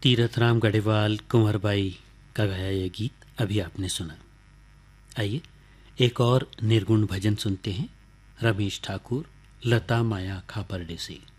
तीरथ राम गढ़वाल कुंवरबाई का गाया यह गीत अभी आपने सुना। आइए एक और निर्गुण भजन सुनते हैं रमेश ठाकुर लता माया खापर्डे से।